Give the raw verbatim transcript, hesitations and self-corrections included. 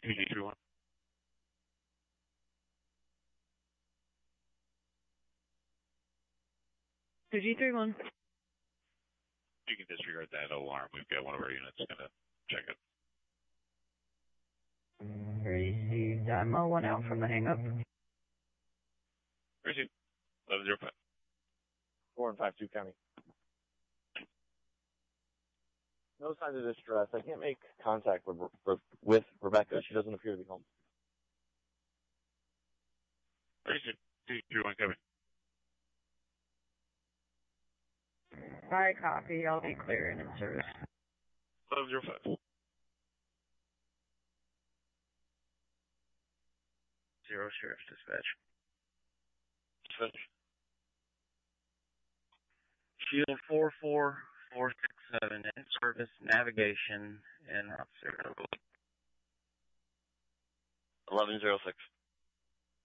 two D three one. two G three one. You can disregard that alarm. We've got one of our units going to check it. Received. I'm oh one out from the hang-up. Received. eleven zero five. four and five two County. No signs of distress. I can't make contact with, with Rebecca. She doesn't appear to be home. Received. two three one coming. I copy. I'll be clear and in service. eleven zero five. Zero Sheriff's Dispatch. Dispatch. Shield four four four six seven in service, navigation, and officer. eleven zero six.